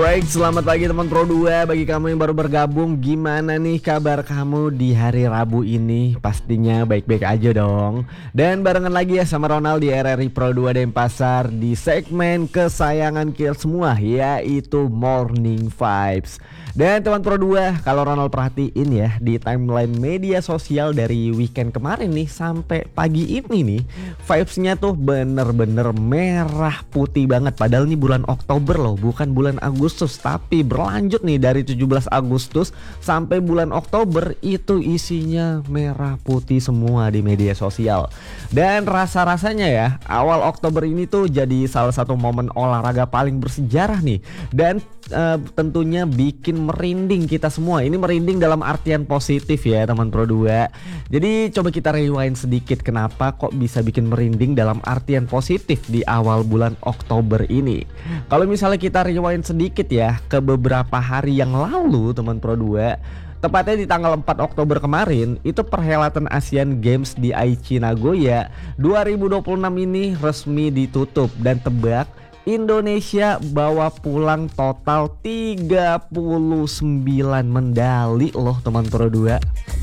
Alright, selamat pagi teman Pro 2. Bagi kamu yang baru bergabung, gimana nih kabar kamu di hari Rabu ini? Pastinya baik-baik aja dong. Dan barengan lagi ya sama Ronald di RRI Pro 2 Denpasar di segmen kesayangan kita semua, yaitu Morning Vibes. Dan teman Pro 2, kalau Ronald perhatiin ya di timeline media sosial dari weekend kemarin nih sampai pagi ini nih, vibes-nya tuh bener-bener merah putih banget. Padahal ini bulan Oktober loh, bukan bulan Agustus, tapi berlanjut nih dari 17 Agustus sampai bulan Oktober itu isinya merah putih semua di media sosial. Dan rasa-rasanya ya awal Oktober ini tuh jadi salah satu momen olahraga paling bersejarah nih. Dan tentunya bikin merinding kita semua. Ini merinding dalam artian positif ya teman Pro 2. Jadi coba kita rewind sedikit, kenapa kok bisa bikin merinding dalam artian positif di awal bulan Oktober ini. Kalau misalnya kita rewind sedikit ya ke beberapa hari yang lalu teman Pro 2, tepatnya di tanggal 4 Oktober kemarin, itu perhelatan Asian Games di Aichi Nagoya 2026 ini resmi ditutup. Dan tebak, Indonesia bawa pulang total 39 medali loh teman Pro 2.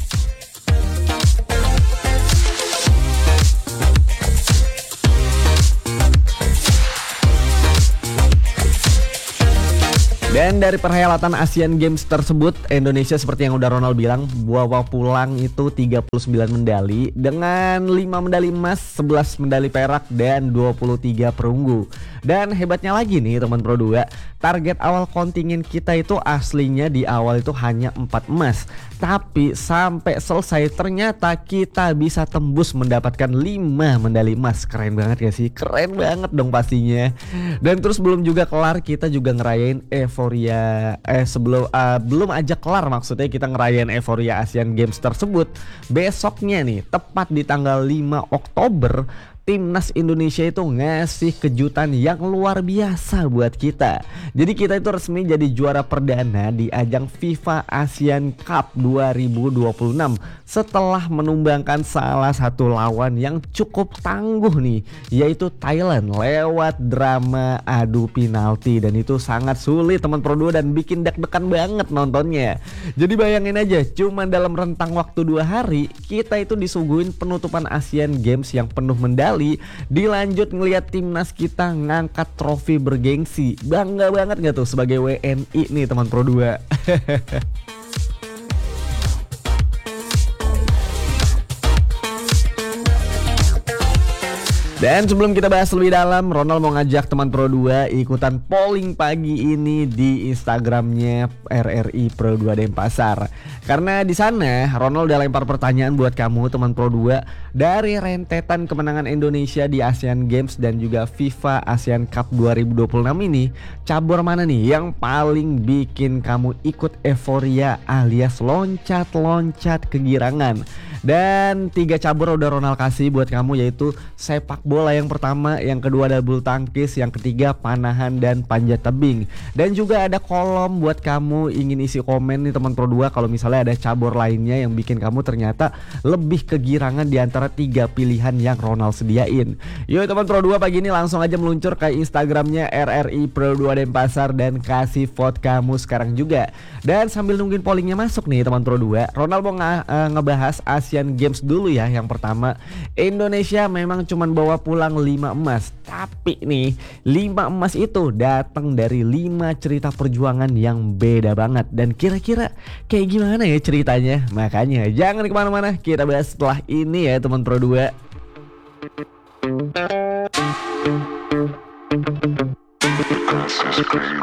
Dan dari perhelatan Asian Games tersebut, Indonesia seperti yang udah Ronald bilang, bawa pulang itu 39 medali dengan 5 medali emas, 11 medali perak, dan 23 perunggu. Dan hebatnya lagi nih teman Pro 2, target awal kontingen kita itu aslinya di awal itu hanya 4 emas. Tapi sampai selesai ternyata kita bisa tembus mendapatkan 5 medali emas. Keren banget gak sih? Keren banget dong pastinya. Dan terus belum juga kelar, kita juga ngerayain euforia belum aja kelar, maksudnya kita ngerayain euforia Asian Games tersebut. Besoknya nih, tepat di tanggal 5 Oktober, Timnas Indonesia itu ngasih kejutan yang luar biasa buat kita. Jadi kita itu resmi jadi juara perdana di ajang FIFA Asian Cup 2026 setelah menumbangkan salah satu lawan yang cukup tangguh nih, yaitu Thailand lewat drama adu penalti. Dan itu sangat sulit teman Pro 2 dan bikin deg-degan banget nontonnya. Jadi bayangin aja, cuma dalam rentang waktu 2 hari kita itu disuguhin penutupan Asian Games yang penuh medali. Dilanjut ngelihat timnas kita ngangkat trofi bergengsi. Bangga banget gak tuh sebagai WNI nih teman Pro 2. Dan sebelum kita bahas lebih dalam, Ronald mau ngajak teman Pro 2 ikutan polling pagi ini di Instagramnya RRI Pro 2 Denpasar. Karena di sana Ronald udah lempar pertanyaan buat kamu teman Pro 2, dari rentetan kemenangan Indonesia di Asian Games dan juga FIFA Asian Cup 2026 ini, cabur mana nih yang paling bikin kamu ikut euforia alias loncat-loncat kegirangan? Dan 3 cabur udah Ronald kasih buat kamu, yaitu sepak bola yang pertama, yang kedua ada bulu tangkis, yang ketiga panahan dan panjat tebing. Dan juga ada kolom buat kamu ingin isi komen nih teman Pro 2 kalau misalnya ada cabur lainnya yang bikin kamu ternyata lebih kegirangan di antara 3 pilihan yang Ronald sediain. Yuk teman Pro 2, pagi ini langsung aja meluncur ke Instagramnya RRI Pro 2 Denpasar dan kasih vote kamu sekarang juga. Dan sambil nungguin pollingnya masuk nih teman Pro 2, Ronald mau ngebahas Asian Games dulu ya. Yang pertama, Indonesia memang cuman bawa pulang 5 emas, tapi nih 5 emas itu datang dari 5 cerita perjuangan yang beda banget. Dan kira-kira kayak gimana ya ceritanya? Makanya jangan kemana-mana, kita bahas setelah ini ya teman Pro 2. Because it's crazy.